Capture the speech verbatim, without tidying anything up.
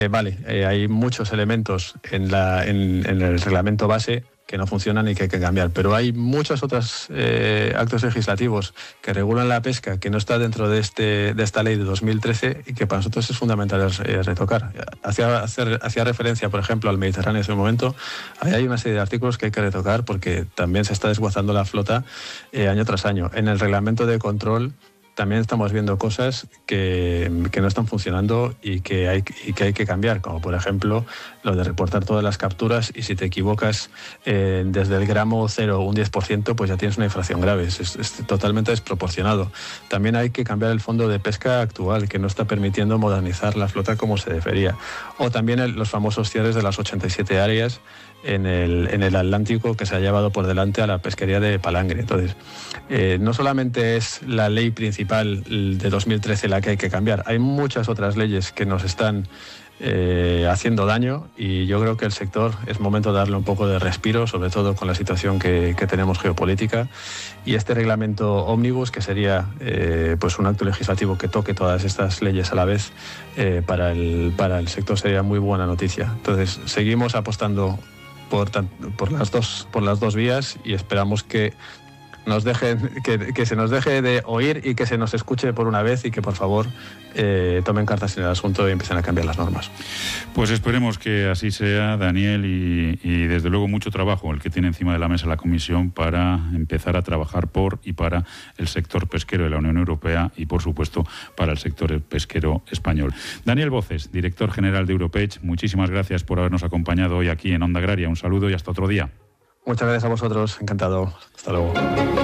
Eh, vale, eh, hay muchos elementos en, la, en, en el reglamento base que no funcionan y que hay que cambiar, pero hay muchos otros eh, actos legislativos que regulan la pesca que no está dentro de, este, de esta ley de dos mil trece y que para nosotros es fundamental eh, retocar. Hacía, hacer, hacía referencia, por ejemplo, al Mediterráneo en ese momento. Ahí hay una serie de artículos que hay que retocar porque también se está desguazando la flota eh, año tras año. En el reglamento de control también estamos viendo cosas que, que no están funcionando y que, hay, y que hay que cambiar, como por ejemplo lo de reportar todas las capturas y si te equivocas eh, desde el gramo cero o un diez por ciento, pues ya tienes una infracción grave. Es, es totalmente desproporcionado. También hay que cambiar el fondo de pesca actual, que no está permitiendo modernizar la flota como se debería. O también el, los famosos cierres de las ochenta y siete áreas en el, en el Atlántico que se ha llevado por delante a la pesquería de palangre. Entonces, eh, no solamente es la ley principal de dos mil trece la que hay que cambiar, hay muchas otras leyes que nos están eh, haciendo daño y yo creo que el sector es momento de darle un poco de respiro, sobre todo con la situación que, que tenemos geopolítica, y este reglamento ómnibus, que sería eh, pues un acto legislativo que toque todas estas leyes a la vez, eh, para, el, para el sector sería muy buena noticia. Entonces, seguimos apostando Por, por las dos por las dos vías y esperamos que nos dejen que, que se nos deje de oír y que se nos escuche por una vez y que por favor eh, tomen cartas en el asunto y empiecen a cambiar las normas. Pues esperemos que así sea, Daniel, y, y desde luego mucho trabajo el que tiene encima de la mesa la Comisión para empezar a trabajar por y para el sector pesquero de la Unión Europea y por supuesto para el sector pesquero español. Daniel Voces, director general de Europech, muchísimas gracias por habernos acompañado hoy aquí en Onda Agraria. Un saludo y hasta otro día. Muchas gracias a vosotros, encantado. Hasta luego.